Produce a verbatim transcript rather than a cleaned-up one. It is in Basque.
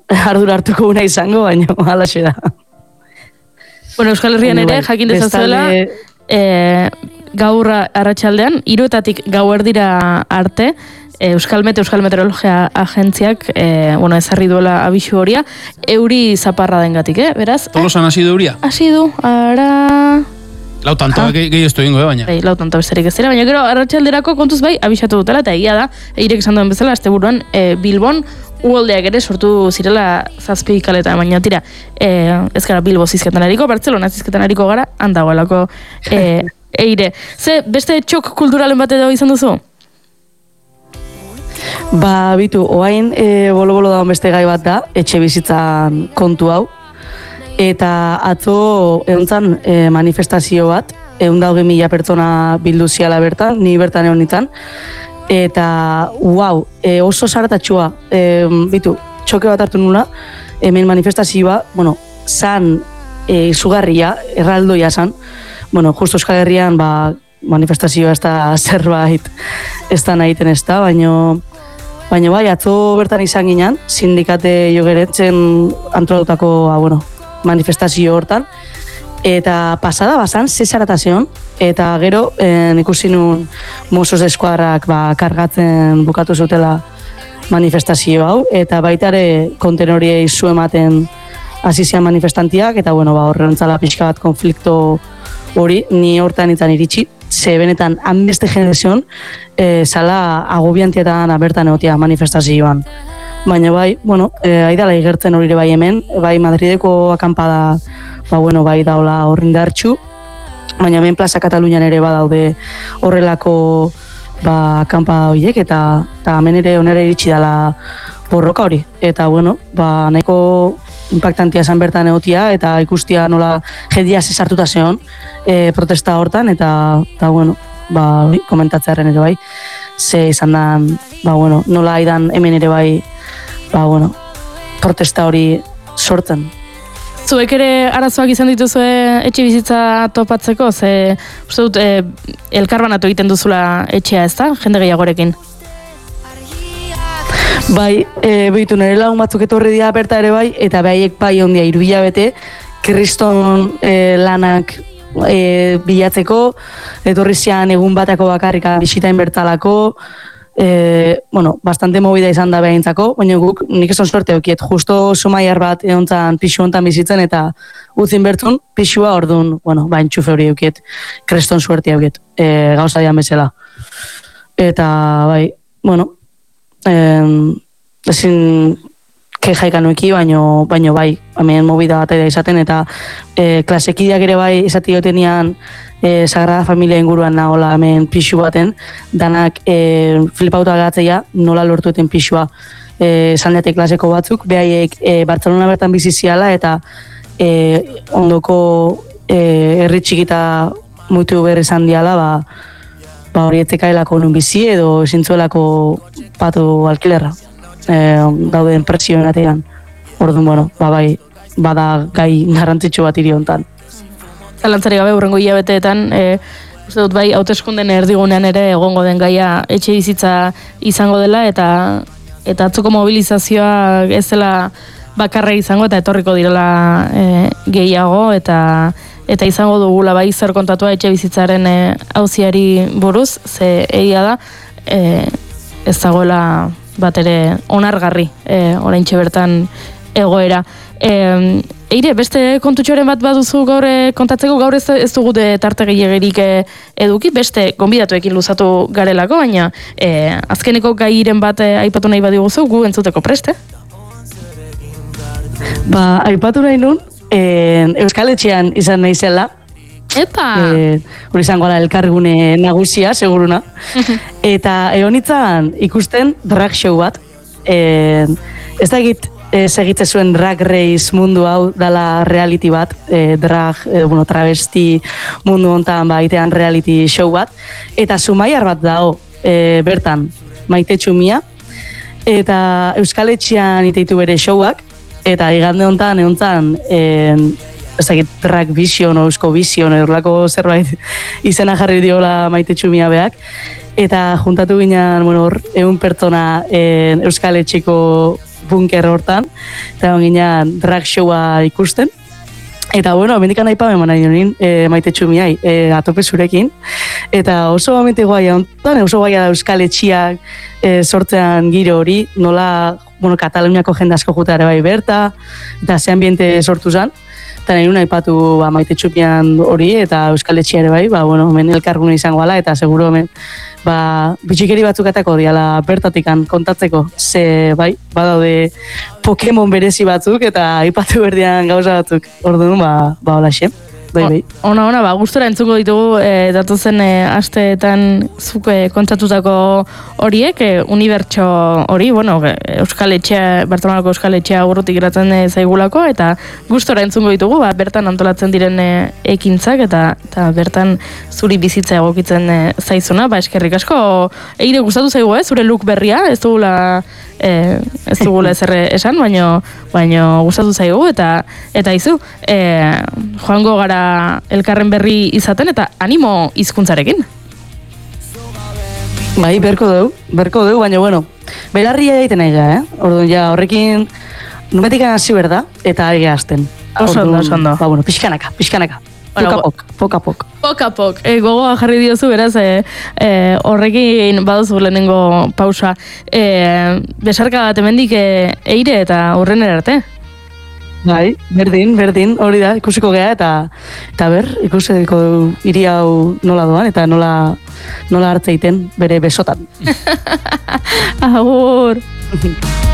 ardura hartuko una izango, baina alaxe da. Bueno, Euskal Herrian ere, jakin dezazuela, e, gaur arratsaldean, hiruetatik gauerdira arte, Euskalmet, Euskal Meteorologia Agentziak, e, bueno, ezarri duela abisu horia, euri zaparra dengatik, eh? Beraz? Tolosan hasi du euria? Hasi du, ara... Lau tantoa gehi ez ingo, eh, baina. Bai, lau tantoa besterik ez dira, baina gero arratsalderako kontuz bai, abisatu dutela, eta egia da, eirek esan duen bezala, asteburuan e, Bilbon, uholdeak ere sortu zirela zazpi kaleta, baina tira, e, ez gara Bilbo zizketan ariko, Bartzelona zizketan ariko gara, handagoelako e, eire. Ze, beste txok kulturalen bat edo izan duzu? Ba, bitu, oain e, bolo-bolo daun beste gai bat da, etxe bizitzan kontu hau, eta atzo egontzan e, manifestazio bat, egun dauge mila pertsona bildu ziala bertan, ni bertan egon nintzen, eta, wow, e, oso zaratatxua, e, bitu, txoke bat hartu nula, hemen manifestazioa, bueno, zan e, izugarria, erraldoia zan, bueno, justo Euskal Herrian, ba, manifestazioa ez da zerbait, ez da nahiten ez da, baino, baina bai, atzo bertan izan ginen, sindikate jogeretzen antolatutako, bueno, manifestazio hortan, eta pasada bazan zesaratazion, eta gero eh, ikusi nun Mossos d'Esquadrak ba, kargatzen bukatu zutela manifestazio hau, eta baita ere kontenoriei zu ematen hasi zian manifestantiak, eta bueno, ba, horrentzala pixka bat konflikto hori, ni hortan itzan iritsi, ze benetan hanbeste generazioan e, zala agobiantietan abertan egotia manifestazioan. Baina bai, bueno, e, aidala igertzen hori bai hemen, bai Madrideko akampada, ba bueno, bai daula horrindartxu, baina hemen Plaza Katalunian ere badaude horrelako ba akampada horiek, eta, eta hemen ere onera iritsi dela borroka hori. Eta bueno, ba nahiko impactantia esan bertan egotia, eta ikustia nola jendia zesartuta zeon e, protesta hortan, eta, eta bueno, ba, komentatzearen ere bai, ze izan da, ba bueno, nola aidan hemen ere bai, ba bueno, protesta hori sortzen. Zuek ere arazoak izan dituzue etxe bizitza topatzeko, ze uste dut e, elkarbanatu egiten duzula etxea, ez da, jende gehiagorekin? Bai, e, behitu nire lagun batzuk etorri dira berta ere bai, eta behaiek bai ondia iruila bete, kriston e, lanak e, bilatzeko, etorri zian egun batako bakarrika bisitain bertalako, e, bueno, bastante movida izan da behintzako, baina guk nik esan suerte eukiet, justo sumaiar bat egontzan pixu hontan bizitzen, eta utzin bertzun pixua orduan, bueno, ba, entxufe hori eukiet, kriston suerte eukiet, e, gauza dian bezala. Eta, bai, bueno, Eh, ezin kejaikan nueki, baino, baino bai, hemen movida bat da izaten, eta eh, klasekideak ere bai izati gotenian eh, Sagrada Familia inguruan nagola hemen pixu baten, danak eh, flipauta gatzea nola lortueten pixua eh, zaldeate klaseko batzuk, behaiek eh, Bartzelona bertan biziziala, eta eh, ondoko eh, herri txikita muitu berri izan diala, ba, ba hori etzekaelako nun bizi edo ezintzuelako patu alkilerra e, dauden presioen atean. Orduan, bueno, ba bai, bada gai garrantzitsu bat hiri hontan. Zalantzari gabe hurrengo hilabeteetan, e, uste dut bai, hauteskunden erdigunean ere egongo den gaia etxe bizitza izango dela, eta eta atzoko mobilizazioa ez dela bakarra izango, eta etorriko direla e, gehiago, eta eta izango dugula bai zer kontatua etxe bizitzaren e, auziari buruz, ze egia da, e, ez dagoela bat ere onargarri e, oraintxe bertan egoera. E, eire, beste kontutxoren bat baduzu gaur kontatzeko, gaur ez, ez dugu tarte gehiagirik eduki, beste gonbidatuekin luzatu garelako, baina e, azkeneko gairen bat e, aipatu nahi badiguzu, gu entzuteko preste? Ba, aipatu nahi nun, E, Euskal Etxean izan nahi zela. Eta! E, hori izango da elkargune nagusia, seguruna. Eta egon itzan ikusten drag show bat. E, ez da egit e, segitze zuen drag race mundu hau dala reality bat. E, drag, e, bueno, travesti mundu hontan ba, itean reality show bat. Eta Zumaiar bat dago e, bertan Maite Txumia. Eta Euskal Etxean iteitu bere showak. Eta igande honetan, egontzan, ez dakit, drag vision, eusko vision, eurlako zerbait izena jarri diola Maite Txumia beak. Eta juntatu ginen, bueno, egun pertsona en, Euskal Etxeko bunker hortan, eta egon ginean drag showa ikusten. Eta bueno, mendikan aipa eman nahi honin, e, maite txumiai, e, atope zurekin. Eta oso momente guaia ontan, oso guaia da Euskal Etxiak e, sortzean giro hori, nola, bueno, Kataluniako jende asko jutare bai berta, eta ze ambiente sortu zan. Eta nahi nuna aipatu ba, maite txumian hori, eta Euskal Etxia ere bai, ba, bueno, hemen elkargune izango ala, eta seguro hemen, ba, bitxikeri batzuk atako diala bertatikan kontatzeko, ze, bai, badaude Pokemon berezi batzuk, eta aipatu berdian gauza batzuk, orduan, ba, ba, hola xe. Bai, bai. Ona, ona, ba, gustora entzuko ditugu e, datozen e, asteetan zuk e, kontatutako horiek, e, unibertso hori, bueno, Euskal Etxea, Bartolonako Euskal Etxea urrutik iratzen e, zaigulako, eta gustora entzungo ditugu, ba, bertan antolatzen diren e, ekintzak, eta, eta bertan zuri bizitza egokitzen e, zaizuna, ba, eskerrik asko, eire gustatu zaigu, eh, zure look berria, ez dugula... E, ez dugula ezer esan, baino, baino gustatu zaigu, eta eta izu, e, joango gara elkarren berri izaten, eta animo hizkuntzarekin. Bai, berko dugu, berko dugu, baina bueno, belarria egiten nahi ga, eh? Orduan, ja, horrekin, numetikan hasi berda, eta aige hasten. Oso ondo, oso ondo. Ba, bueno, pixkanaka, pixkanaka. Bueno, Pokapok, pokapok. Pokapok, e, gogoa jarri diozu, beraz, e, e, horrekin baduzu lehenengo pausa. E, besarka bat hemendik e, eire eta hurrenera arte. Bai, berdin, berdin, hori da, ikusiko gea, eta eta ber, ikusiko hiri hau nola doan, eta nola, nola hartzeiten bere besotan. Agur!